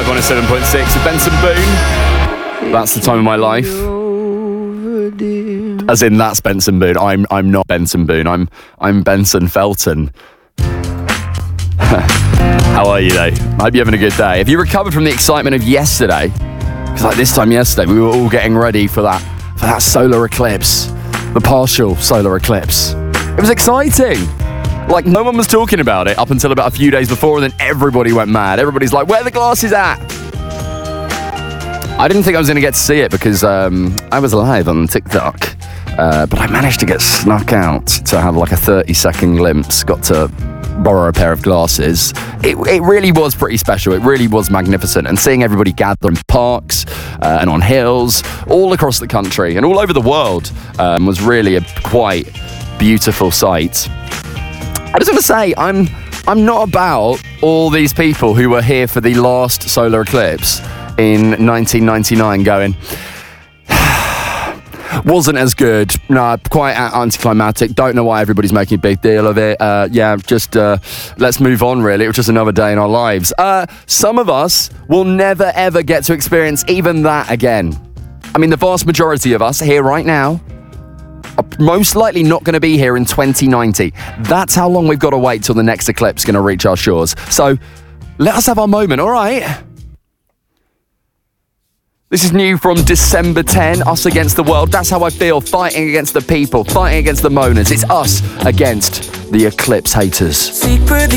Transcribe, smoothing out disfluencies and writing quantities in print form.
Live 107.6 with Benson Boone. That's the time of my life. As in, that's Benson Boone. I'm not Benson Boone. I'm Benson Felton. How are you, though? I hope you're having a good day. Have you recovered from the excitement of yesterday? Because like this time yesterday, we were all getting ready for that solar eclipse, the partial solar eclipse. It was exciting. Like, no one was talking about it up until about a few days before, and then everybody went mad. Everybody's like, where are the glasses at? I didn't think I was going to get to see it because I was live on TikTok. But I managed to get snuck out to have like a 30-second glimpse. Got to borrow a pair of glasses. It really was pretty special. It really was magnificent. And seeing everybody gather in parks and on hills all across the country and all over the world was really a quite beautiful sight. I just want to say, I'm not about all these people who were here for the last solar eclipse in 1999 going, wasn't as good. No, quite anticlimactic. Don't know why everybody's making a big deal of it. Let's move on, really. It was just another day in our lives. Some of us will never, ever get to experience even that again. I mean, the vast majority of us here right now are most likely not going to be here in 2090. That's how long we've got to wait till the next eclipse is going to reach our shores. So let us have our moment, all right? This is new from December 10, Us Against the World. That's how I feel, fighting against the people, fighting against the moaners. It's us against the eclipse haters.